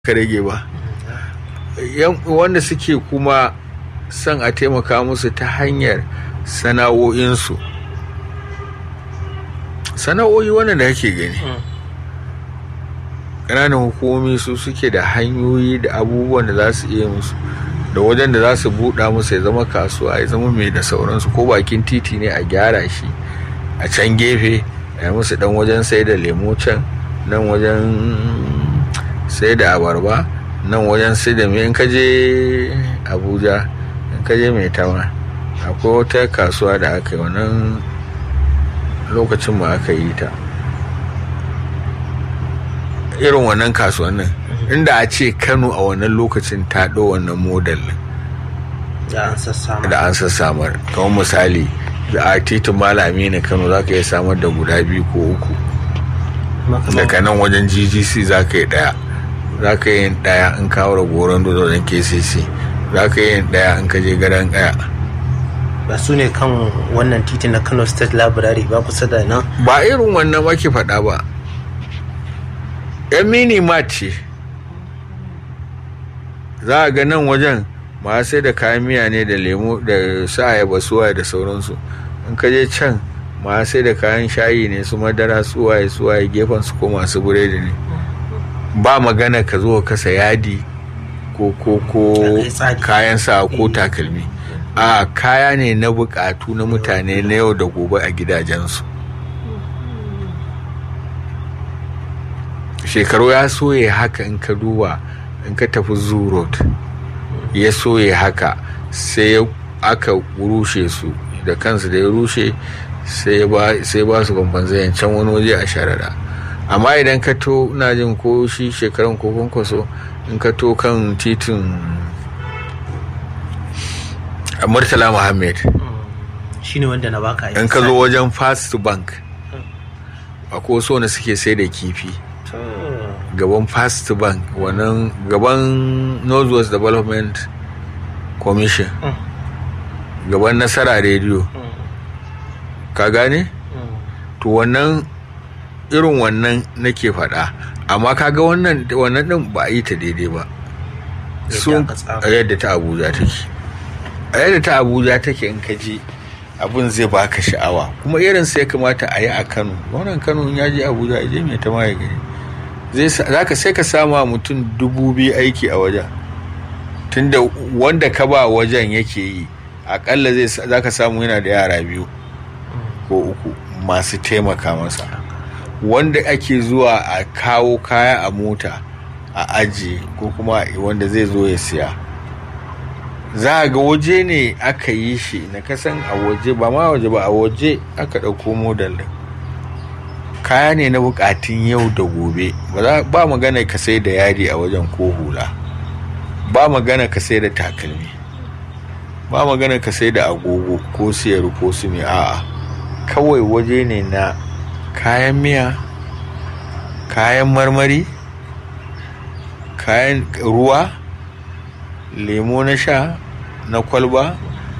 ka rage ba. Wanda suke kuma son a taimaka musu ta hanyar sana'o'insu, sana'o'i wannan da kake gani ƙananan hukumomi su suke da hanyoyi da abubuwan da za su iya musu, da wajen da za su buɗa musu ya zama kasuwa, ya zama mai da sauransu, ko bakin titi ne a gyara shi a can gefe a musu dan wajen sai da lemo, can nan wajen sai da abarba, nan wajen sai da mai. In ka je Abuja, in ka je Maitama, akwai wata kasuwa da aka yi wannan lokacin ma aka yi ta irin wannan kasuwannin, inda a ce Kano a wannan lokacin ta ɗau wannan model da an sassamar. Kamar misali da a titin Malami na Kano za ka iya samar da guda 2 ko 3, daga nan wajen GGC za ka yi ɗaya, za ka yi ɗaya in kawo ragoron da wajen KCC, za ka yi ɗaya in ka je gadon ɗaya. Ba su ne kan wannan titin na Kano State Library ba kusa da nan? Ba irin wannan ake faɗa ba. Yan mini mart ce za a ga nan wajen ma sai da kayan miya ne da lemo da su ayaba suwaye da sauransu. In ka je can ma sai da kayan shayi ne, su madara suwaye gefen su ko masu buredi ne. Ba magana ka zo ka saya yadi ko kayan sa ko takalmi. A kaya ne na bukatu na mutane na yau da gobe a gidajensu. Shekaru ya soye haka. In ka duba, in ka tafi Zoo Road ya soye haka, sai aka rushe su da kansu, da ya rushe sai ba su kwamfanzayen can wani waje a Sharada. Amma idan ka to, ina jin ko shi shekaran ko kwankwaso, in ka to kan titin Murtala Muhammad, shi ne wanda na baka. in ka zo wajen First Bank, akwai so na suke sai da kifi gaban First Bank, wannan gaban Northwest Development Commission, gaban Nasara Radio, ka gane? To wannan irin wannan nake faɗa. Amma kaga wannan din ba a yi ta daidai ba, sun yadda ta Abuja take. A yadda ta Abuja take, in ka je abin zai baka sha'awa, kuma irin sai kamata a yi a Kano. Wannan Kano in ya je Abuja, ya je mai ta maye gari, sai ka sama mutum 2,000 aiki a wajen, tunda wanda ka ba wajen yake yi akalla za ka samu yana da yara 2 ko 3 masu taimaka masa, wanda ake zuwa a kawo kaya a mota a aji, ko kuma wanda zai zo ya siya. Za a ga waje ne aka yi shi na kasan a waje, ba ma waje ba, a waje aka ɗauko model din. Kaya ne na bukatun yau da gobe. Ba magana ka sai da yadi a wajen ko hula, ba magana ka sai da takalmi, ba magana ka sai da agogo ko siyar ko su ne. A'a, kawai waje ne na kayan miya, kayan marmari, kayan ruwa, lemo na sha na kwalba,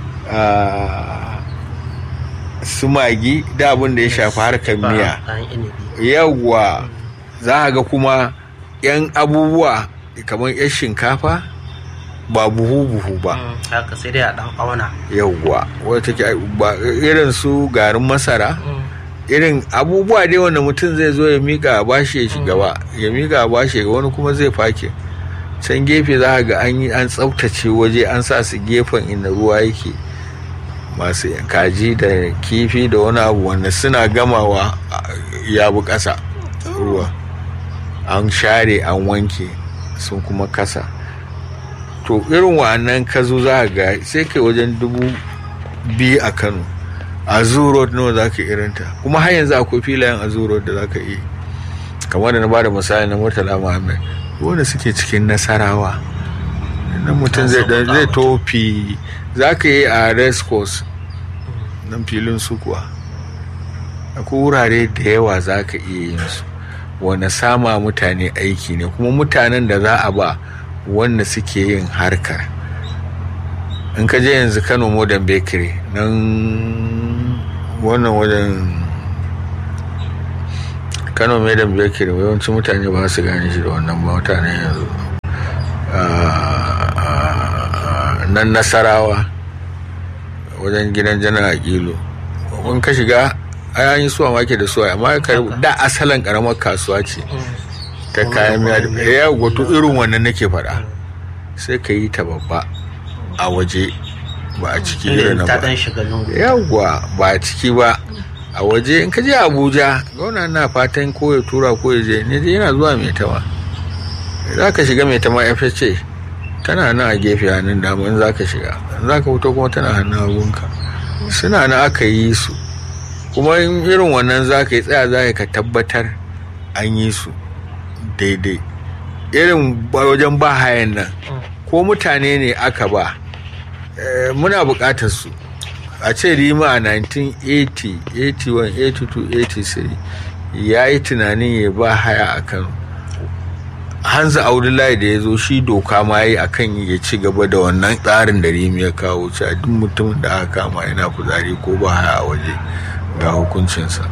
su magi, da abin da ya shafi harkar miya. Yawwa, za a ga kuma yan abubuwa kamar yan shinkafa, ba buhu ba, haka sai dai a dan auna. Yawwa, wata take ba irin su garin masara, irin abubuwa dai wanda mutum zai zo ya mika a bashi ya shiga ba, ya mika a bashi, wani kuma zai fake can gefe. Za a ga an tsaftace waje, an sa su gefen inda ruwa yake, masu kaji da kifi da wani abu wanda suna gamawa ya bu ƙasa ruwa, an share an wanke sun kuma kasa. To irin wa'annan ka zo za ga sai kai wajen 2,000 a Kano. A Zoo Road nawa za ka irinta, kuma har yanzu akwai filayen a Zoo Road da za ka yi, kamar da na bada misali na Murtala Muhammad, wanda suke cikin Nasarawa. Nan mutum zai tofi, za ka yi a race course nan filin su kuwa, akwai wurare da yawa za ka iya yin su, wanda sama mutane aiki ne, kuma mutanen da za a ba wanda suke yin harkar. In ka je yanzu Kano Modern Bakery, nan wannan wajen Kano Modern Bakery, yawancin mutane ba su gane shi da wannan ba, mutane yanzu nan Nasarawa wajen gidan janar Aƙilu mun ka shiga an yi suwa make da suwa amma da asalin karamar kasuwa ce ta kayan miya da ya gwato irin wannan nake faɗa sai ka yi ta babba a waje ba a ciki irin ba yawwa ba a ciki ba a waje in ka je Abuja gauna na fatan ko ya tura ko ya je ne yana zuwa mai tama za ka shiga mai tama FHA tana nan a gefe hannun dama in za ka shiga za ka fito kuma tana hannun hagunka suna na aka yi su kuma in irin wannan za ka yi tsaya za ka tabbatar an yi su daidai irin wajen ba hayan nan ko mutane ne aka ba muna buƙatar su a ce rima a 1980 81 82 83 ya yi tunanin ya ba haya a Kano. Hanzu Abdullahi da ya zo shi doka ma yi akan ya ci gaba da wannan tsarin da Rimi ya kawo cewa duk mutumin da aka kama yana fitsari ko ba haya a waje ga hukuncinsa.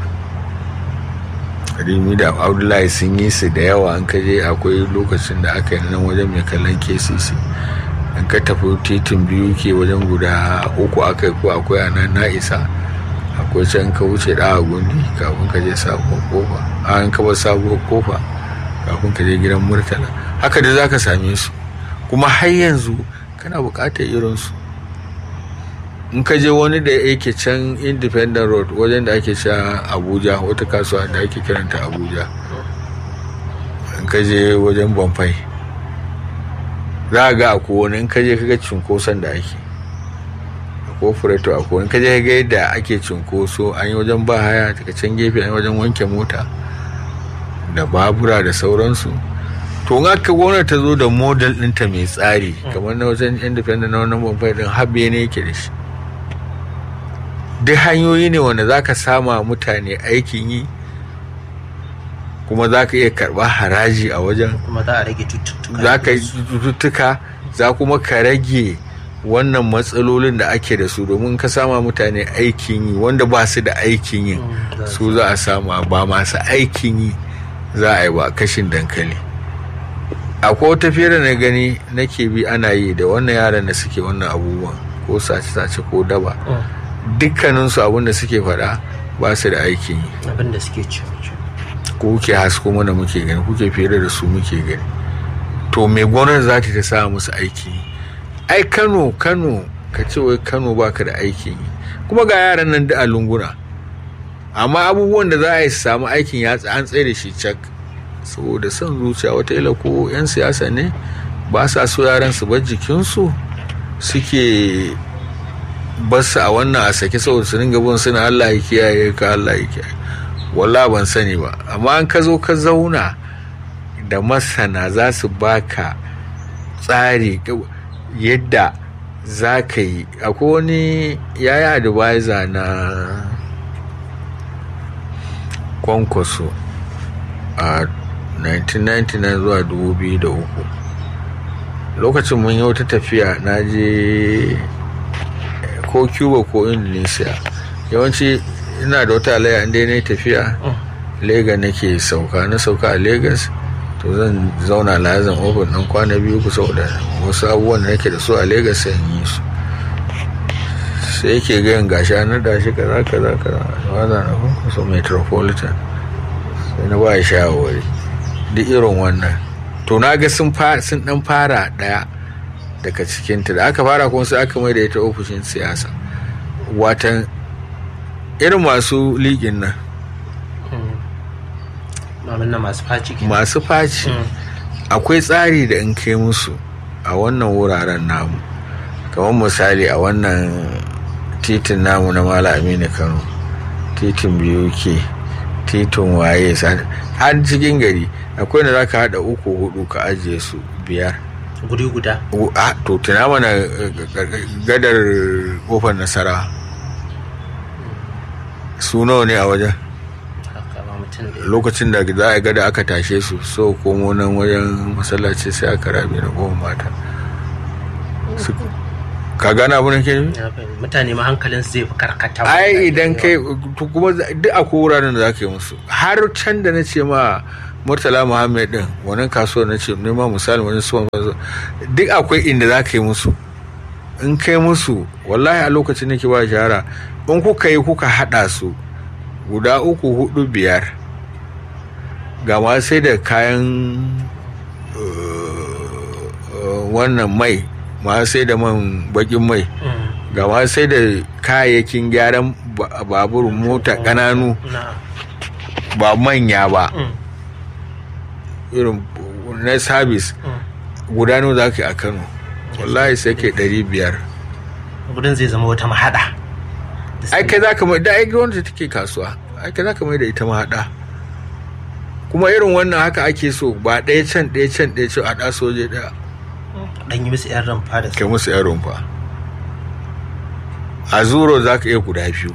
Rimi da Abdullahi sun yi su da yawa an kaje akwai lokacin da aka yi nan wajen mai kallon KCC an ka tafi titin biyu ke wajen guda 3 aka yi ko akwai a nan na isa akwai can ka wuce da gundi kafin ka je sabuwar kofa an ka bar sabuwar kofa kafin ka je gidan Murtala haka da zaka same su kuma har yanzu kana buƙatar irinsu in ka je wani da yake can Independent Road wajen da ake cewa Abuja wata kasuwa da ake kiranta Abuja in ka je wajen Bonfai za ga akwai wani in ka je kaga cinkoson da ake ko fureto akwai in ka je ga yadda ake cinkoso an yi wajen ba haya daga can gefe an yi wajen wanke mota da babura da sauransu to in aka gwamnati ta zo da model ɗinta mai tsari kamar na wajen Independent na wannan Bonfai din habe ne yake da shi duk hanyoyi ne wanda za ka sama mutane aikin yi kuma za ka iya karɓa haraji a wajen kuma za a rage cututtuka za ka yi cututtuka za kuma ka rage wannan matsalolin da ake da su domin ka sama mutane aikin yi wanda ba su da aikin yi su za a sama ba masu aikin yi za a yi ba kashin dankali akwai wata fere na gani nake bi ana yi da wannan yaran da suke wannan abubuwan ko sace-sace ko daba dukkaninsu abin da suke faɗa ba su da aikin yi abin da suke ci ko kuke hasko mana muke gani kuke fere da su muke gani to me gwamnati za ta sa musu aiki ai Kano ka ce wai Kano baka da aikin yi kuma ga yaran nan da a lunguna amma abubuwan da za a yi su samu aikin ya an tsaye da shi cak saboda son zuciya wataƙila ko 'yan siyasa ne ba sa so yaran su bar jikinsu suke basu a wannan a sake saboda su dinga bin suna Allah ya kiyaye ka Allah ya kiyaye wallahi ban sani ba amma an ka zo ka zauna da masana za su baka tsari yadda za ka yi akwai wani yayi advisor na Kwankwaso a 1999 zuwa 2003 lokacin mun yi wata tafiya na je ko Cuba ko Indonesia yawanci ina da wata alaya inda na tafiya Lagos nake sauka a Lagos to zan zauna lazan open ɗan kwana 2 ku saboda wasu abubuwan da nake da su a Lagos sai yi su sai yake gayan gashi an da shi kaza wanda na so Metropolitan sai na ba shawarwari duk irin wannan to na ga sun dan fara daya daga cikinta da aka fara kuma sai aka mai da ita ofishin siyasa watan irin masu liƙin nan masu faci akwai tsari da in kai musu a wannan wuraren namu kamar misali a wannan titin namu na Malam Aminu Kano titin BUK titin waye har cikin gari akwai da za ka haɗa 3-4 ka ajiye su 5 guri guda to tuna mana gadar kofar Nasara su nawa ne a wajen lokacin da za a gada aka tashe su so komo nan wajen masallaci sai aka rabe na goma mata ka gana abu na ke mutane ma hankalin zai fi karkata ai idan kai kuma duk akwai wuraren da za ka yi musu har can da na ce ma Murtala Muhammad din wannan kasuwar na ce nema misali wani suwan duk akwai inda za ka yi musu in kai musu wallahi a lokacin nake ba shahara in kuka haɗa su guda 3, 4, 5 ga ma sai da kayan wannan mai ma sai da man bakin mai ga ma sai da kayayyakin gyaran babur mota ƙananu ba manya ba irin na sabis gudano za ka yi a Kano wallahi sai kai 500 gudun zai zama wata mahada ai kai za ka mai da ai wanda take kasuwa ai kai za ka mai da ita mahada kuma irin wannan haka ake so ba ɗaya can a ɗa soje ɗaya dan yi musu yan rumfa da kai musu yan rumfa a zuro za ka iya guda 2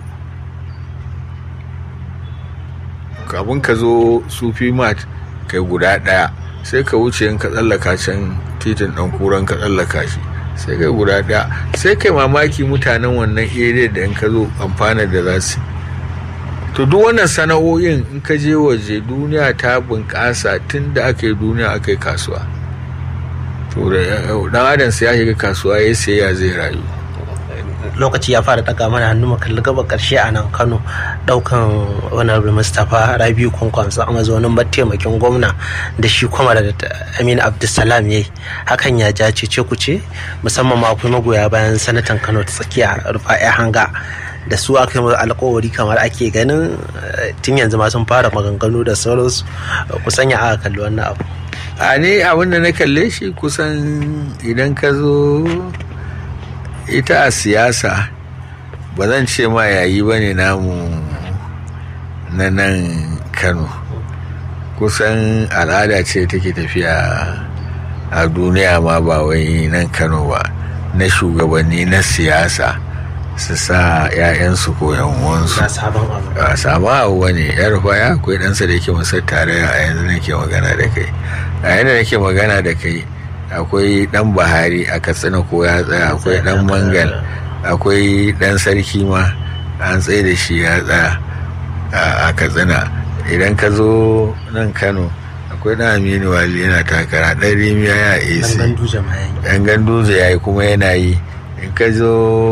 kafin ka zo sufi mat kai guda 1 sai ka wuce in ka tsallaka can titin ɗan kuran ka tsallaka shi sai kai guda 1 sai kai mamaki mutanen wannan area da in ka zo amfana da za su to duk wannan sana'o'in in ka je waje duniya ta bunƙasa tun da aka yi duniya aka yi kasuwa to da dan adam sai ya shiga kasuwa ya sai ya zai rayu lokaci ya fara daga mana hannu mu kalli gaba karshe a nan Kano daukan honorable Mustapha Rabiu Kwankwaso a mazonin mataimakin gwamna da shi kuma da Aminu Abdulsalam yayi hakan ya ja ce ku ce musamman ma akwai magoya bayan sanatan Kano ta tsakiya Rufa'i Hanga da su aka yi alƙawari kamar ake ganin tun yanzu ma sun fara maganganu da sauransu kusan ya aka kalli wannan abu a ne abin da na kalle shi kusan idan ka zo ita a siyasa ba zan ce ma yayi ba ne namu na nan Kano kusan al'ada ce take tafiya a duniya ma ba wai nan Kano ba na shugabanni na siyasa su sa 'ya'yansu ko 'yan uwansu a sabon abu ne ya rufa ya akwai ɗansa da yake masa tarayya a yanzu nake magana da kai a yanzu nake magana da kai akwai dan Buhari a Katsina ko ya tsaya akwai dan Mangal akwai dan sarki ma an tsaye da shi ya tsaya a Katsina idan ka zo nan Kano akwai dan Aminu Wali yana takara dan Rimiya ya AC dan Ganduje yayi kuma yana yi in ka zo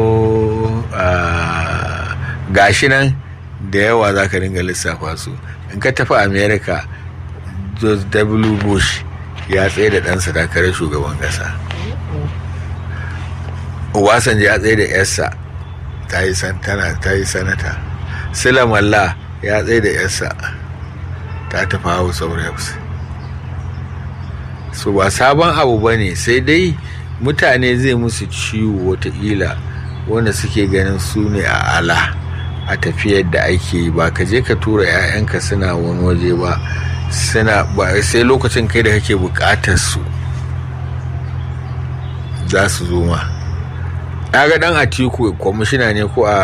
gashi nan da yawa za ka ringa lissafa su in ka tafi America George W. Bush ya tsaye da ɗansa takarar shugaban ƙasa Obasanjo ya tsaye da yarsa ta yi sanata Sila Malla ya tsaye da yarsa ta tafi House of Reps so ba sabon abu ba ne sai dai mutane zai musu ciwo wataƙila wanda suke ganin su ne a ala a tafiyar da ake ba ka je ka tura 'ya'yanka suna wani waje ba sai lokacin kai da kake bukatar su za su zo ma ga dan Atiku kwamishina ne ko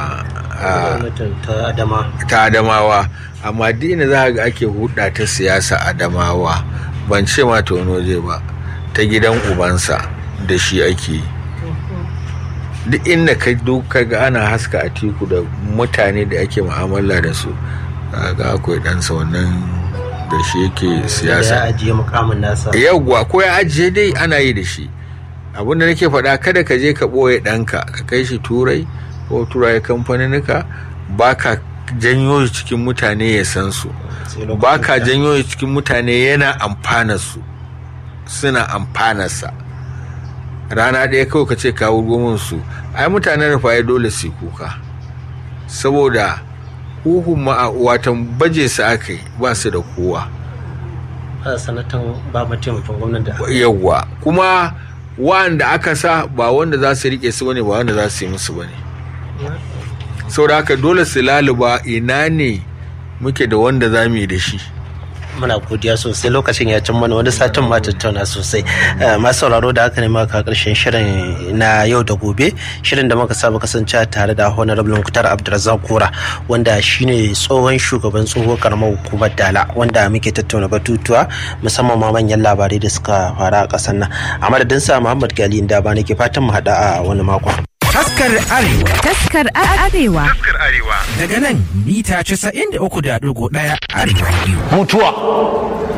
ta Adamawa amma dina za ga ake hudda ta siyasa Adamawa ban ce ma ta wani waje ba ta gidan ubansa da shi ake duk inda ka duka ga ana haska Atiku da mutane da ake mu'amala da su ga akwai ɗansa wannan da shi yake siyasa ya ajiye mukamin nasa yawwa ko ya ajiye dai ana yi da shi abinda nake faɗa kada ka je ka ɓoye ɗanka ka kai shi turai ko turai kamfaninnika ba ka janyo shi cikin mutane ya san su ba ka janyo shi cikin mutane yana amfana su suna amfanarsa rana ɗaya kawai ka ce kawo gomin su ai mutanen Rufa'i dole su kuka saboda huhun watan baje su aka yi ba su da kowa sanatan ba mataimakin gwamnati yawwa kuma wanda aka sa ba wanda za su rike su bane ba wanda za su yi musu bane saboda haka dole su laluba ina ne muke da wanda za mu yi da shi muna godiya sosai lokacin ya cin mana wani satin ma tattauna sosai masu sauraro da haka ne maka karshen shirin na yau da gobe shirin da muka saba kasance tare da honorable Muktar Abdulrazak Kura wanda shine tsohon shugaban tsohuwar karamar hukumar Dala wanda muke tattauna batutuwa musamman ma manyan labarai da suka fara a kasar nan a madadin sa Muhammad Gali da ba nake fatan mu hada a wani makon Taskar Arewa. Taskar Arewa. Taskar Arewa. Daga nan mita 93.1 Arewa. Mutuwa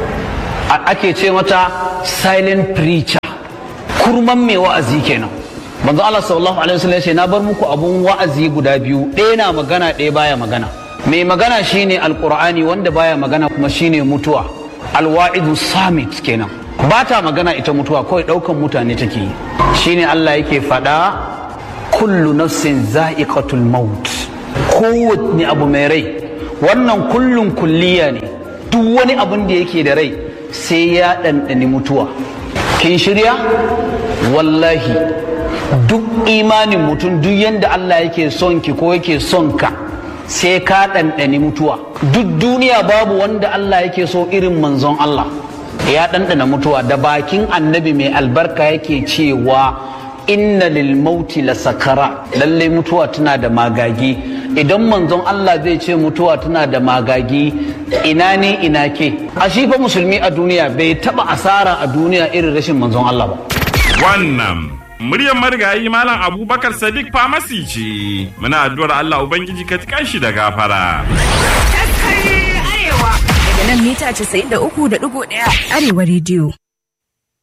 ake ce mata silent preacher kurman mai wa'azi kenan manzo Allah sallallahu alaihi wasallam ya ce na bar muku abun wa'azi guda biyu, ɗaya na magana ɗaya baya magana. Mai magana shine alqur'ani, wanda baya magana kuma shine mutuwa. Alwa'idu samit kenan, ba ta magana ita mutuwa, kawai ɗaukan mutane take yi. Shine Allah yake faɗa kullu nafsin za'iqatul maut, kowanne abu mai rai. Wannan kullun kulliya ne, duk wani abun da yake da rai sai ya ɗanɗani mutuwa. Kin shirya? Wallahi duk imanin mutum, duk yanda Allah yake son ki ko yake son ka, sai ka ɗanɗani mutuwa. Duk duniya babu wanda Allah yake so irin manzon Allah, ya ɗanɗana mutuwa. Da bakin annabi mai albarka yake cewa inna lil mauti la sakara, lalle mutuwa tana da magagi. Idan manzon Allah zai ce mutuwa tana da magagi, ina ne ina ke? A shi fa musulmi a duniya bai taba asara a duniya irin rashin manzon Allah ba. Wannan muryar marigayi Malam Abubakar Sadiq Famasi ce. Muna addu'ar Allah Ubangiji ka tikan shi da gafara. Daga nan mita 93.1 Arewa Radio.